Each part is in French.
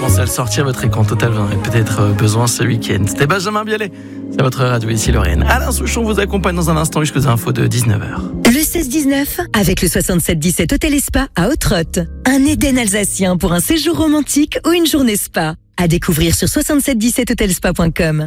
commencez à le sortir, votre écran total, vous en avez peut-être besoin ce week-end. C'était Benjamin Biolay, c'est votre radio ici Lorraine. Alain Souchon vous accompagne dans un instant jusqu'aux infos de 19h. Le 16-19 avec le 67-17 Hôtel et Spa à Ottrott. Un Éden alsacien pour un séjour romantique ou une journée spa. À découvrir sur 6717hotelspa.com.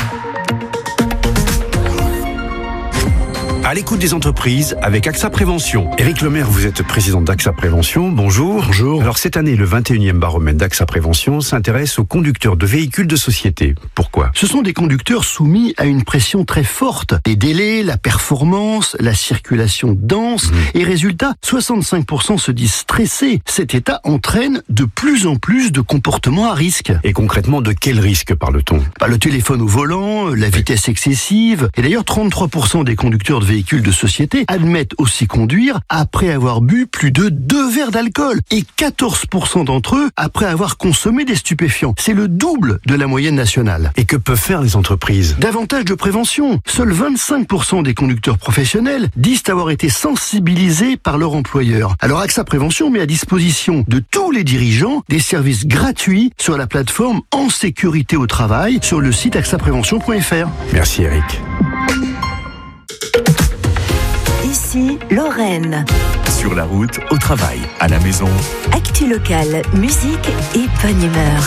À l'écoute des entreprises avec AXA Prévention. Éric Lemaire, vous êtes président d'AXA Prévention. Bonjour. Bonjour. Alors cette année, le 21e baromètre d'AXA Prévention s'intéresse aux conducteurs de véhicules de société. Pourquoi ? Ce sont des conducteurs soumis à une pression très forte. Les délais, la performance, la circulation dense. Et résultat, 65% se disent stressés. Cet état entraîne de plus en plus de comportements à risque. Et concrètement, de quel risque parle-t-on ? Le téléphone au volant, la vitesse excessive. Et d'ailleurs, 33% des conducteurs de véhicules de société admettent aussi conduire après avoir bu plus de 2 verres d'alcool. Et 14% d'entre eux après avoir consommé des stupéfiants. C'est le double de la moyenne nationale. Et que peuvent faire les entreprises ? Davantage de prévention. Seuls 25% des conducteurs professionnels disent avoir été sensibilisés par leur employeur. Alors AXA Prévention met à disposition de tous les dirigeants des services gratuits sur la plateforme En Sécurité au Travail sur le site axaprévention.fr. Merci Éric. Ici, Lorraine. Sur la route, au travail, à la maison. Actu locale, musique et bonne humeur.